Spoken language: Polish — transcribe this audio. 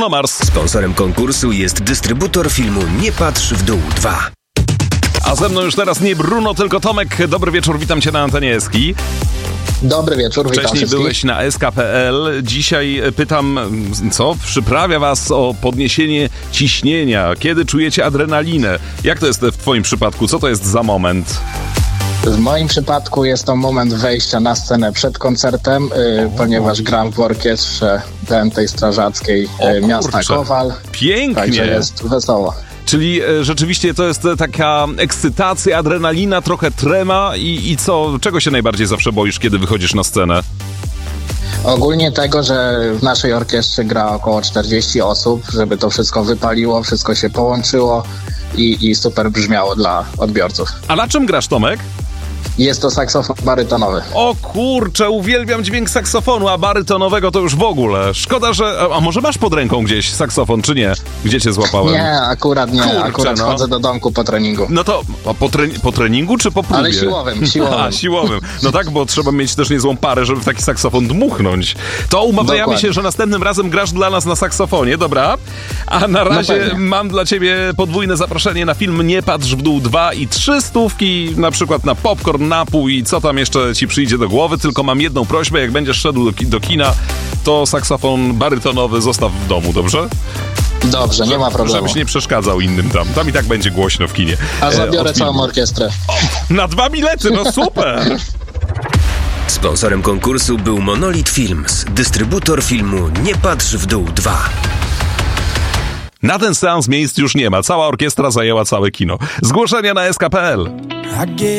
Bruno Mars. Sponsorem konkursu jest dystrybutor filmu Nie patrz w dół 2. A ze mną już teraz nie Bruno, tylko Tomek. Dobry wieczór, witam cię na antenie Eski. Dobry wieczór, witam Wcześniej wszystkich. byłeś na eska.pl. Dzisiaj pytam, co przyprawia was o podniesienie ciśnienia? Kiedy czujecie adrenalinę? Jak to jest w twoim przypadku? Co to jest za moment? W moim przypadku jest to moment wejścia na scenę przed koncertem, ponieważ gram w orkiestrze Dętej Strażackiej miasta kurczę. Kowal. Pięknie! Także jest wesoło. Czyli rzeczywiście to jest taka ekscytacja, adrenalina, trochę trema i co? Czego się najbardziej zawsze boisz, kiedy wychodzisz na scenę? Ogólnie tego, że w naszej orkiestrze gra około 40 osób, żeby to wszystko wypaliło, wszystko się połączyło i super brzmiało dla odbiorców. A na czym grasz, Tomek? Jest to saksofon barytonowy. O kurczę, uwielbiam dźwięk saksofonu, a barytonowego to już w ogóle. Szkoda, że... A może masz pod ręką gdzieś saksofon, czy nie? Gdzie cię złapałem? Nie, akurat nie. Kurczę, Akurat no. chodzę do domku po treningu. No to po treningu czy po próbie? Ale siłowym. A, siłowym. No tak, bo trzeba mieć też niezłą parę, żeby w taki saksofon dmuchnąć. To umawiamy Dokładnie. się, że następnym razem grasz dla nas na saksofonie, dobra? A na razie pewnie. mam dla ciebie podwójne zaproszenie na film Nie patrz w dół 2 i 3 stówki, na przykład na popcorn, napój i co tam jeszcze ci przyjdzie do głowy. Tylko mam jedną prośbę, jak będziesz szedł do kina, to saksofon barytonowy zostaw w domu, dobrze? Dobrze, nie ma problemu. Żebyś nie przeszkadzał innym tam. Tam i tak będzie głośno w kinie. A zabiorę Od filmu. całą orkiestrę. Na 2 bilety, no super! Sponsorem konkursu był Monolith Films, dystrybutor filmu Nie patrz w dół 2. Na ten seans miejsc już nie ma. Cała orkiestra zajęła całe kino. Zgłoszenia na eska.pl.